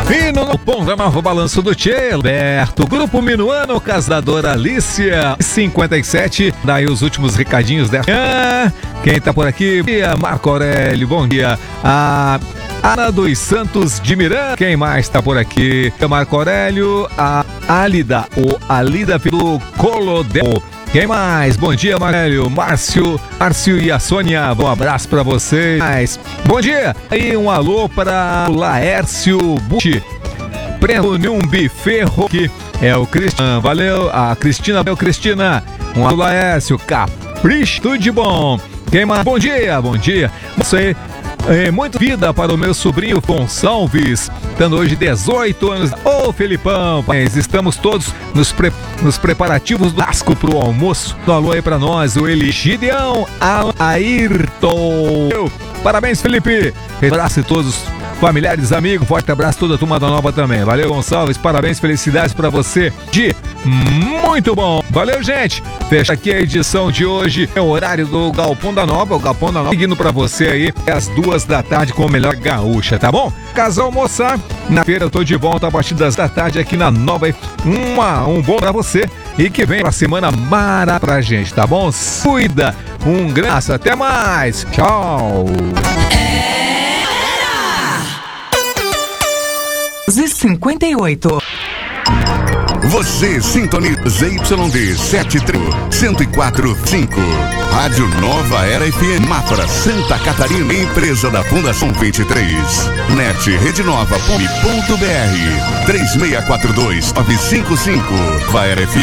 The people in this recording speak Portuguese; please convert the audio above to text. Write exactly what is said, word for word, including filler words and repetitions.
E no Pão da Nova Balanço do Tchê, Alberto, Grupo Minuano, Casadora Alicia, cinquenta e sete. Daí os últimos recadinhos dessa. Quem tá por aqui? Marco Aurélio, bom dia. A Ana dos Santos de Miranda. Quem mais tá por aqui? Marco Aurélio, a Alida, o Alida do Colodel. Quem mais? Bom dia, Marélio, Márcio, Márcio e a Sônia. Bom abraço pra vocês. Bom dia. E um alô para o Laércio Bucci. Prendo um biferro que é o Cristian. Valeu, a Cristina. Valeu, Cristina. Um alô, Laércio. Capricho, tudo de bom. Quem mais? Bom dia, bom dia. Você. É, muito vida para o meu sobrinho Gonçalves, dando hoje dezoito anos. Ô, oh, Felipão, mas estamos todos nos, pre nos preparativos do Lasco pro almoço. Um alô aí pra nós, o Eligideão Ayrton. Parabéns, Felipe. Abraço a todos os familiares, amigos. Forte abraço a toda a turma da Nova também. Valeu, Gonçalves. Parabéns, felicidades pra você. De muito bom. Valeu, gente. Fecha aqui a edição de hoje. É o horário do Galpão da Nova. O Galpão da Nova seguindo pra você aí às duas da tarde com o melhor gaúcha, tá bom? Casal almoçar. Na feira eu tô de volta a partir das da tarde aqui na Nova. Uma, um bom pra você. E que vem pra semana mara pra gente, tá bom? Cuida. Um graça. Até mais. Tchau. cinquenta e oito. Você sintoniza Y D sete três um zero quatro cinco. Rádio Nova Era F M, Mafra, Santa Catarina, empresa da Fundação vinte e três. Net Rede Nova ponto br três seis quatro dois nove cinco cinco. Vai Era F M.